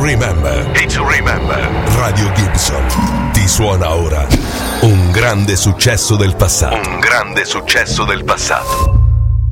remember. Radio Gibson ti suona ora un grande successo del passato.